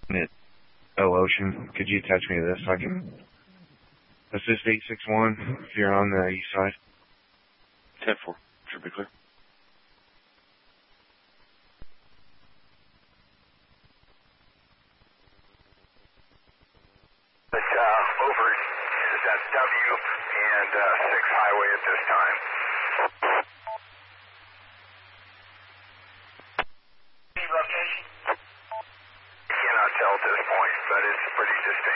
Oh, Ocean, could you attach me to this so I can assist 861 if you're on the east side? 10-4, should be clear. Over is at W and 6 Highway at this time. Location? I cannot tell at this point, but it's pretty distinct.